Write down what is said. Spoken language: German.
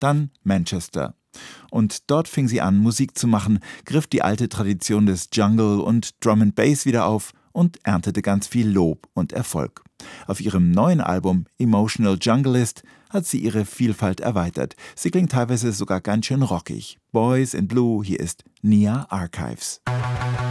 dann Manchester. Und dort fing sie an, Musik zu machen, griff die alte Tradition des Jungle und Drum and Bass wieder auf und erntete ganz viel Lob und Erfolg. Auf ihrem neuen Album Emotional Junglist hat sie ihre Vielfalt erweitert. Sie klingt teilweise sogar ganz schön rockig. Boys in Blue, hier ist Nia Archives.